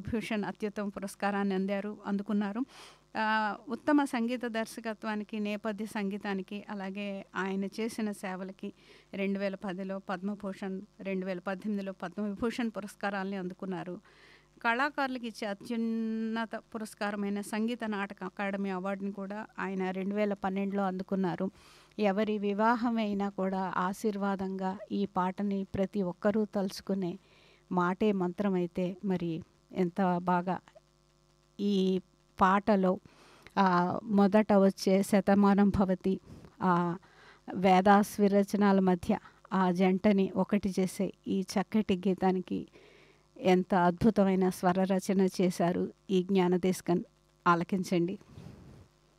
పద్మవిభూషణ్ అత్యుత్తమ పురస్కారాన్ని అందుకున్నారు. ఉత్తమ సంగీత దర్శకత్వానికి, నేపథ్య సంగీతానికి, అలాగే ఆయన చేసిన సేవలకి 2010లో పద్మభూషణ్, 2018లో పద్మవిభూషణ్ పురస్కారాల్ని అందుకున్నారు. కళాకారులకు ఇచ్చే అత్యున్నత పురస్కారమైన సంగీత నాటక అకాడమీ అవార్డుని కూడా ఆయన 2012లో అందుకున్నారు. ఎవరి వివాహమైనా కూడా ఆశీర్వాదంగా ఈ పాటని ప్రతి ఒక్కరూ తలుచుకునే మాటే మంత్రమైతే మరి ఎంత బాగా ఈ పాటలో మొదట వచ్చే శతమానం భవతి, వేదాస్ విరచనాల మధ్య ఆ జంటని ఒకటి చేసే ఈ చక్కటి గీతానికి ఎంత అద్భుతమైన స్వర రచన చేశారు ఈ జ్ఞానదేశకన్. ఆలకించండి.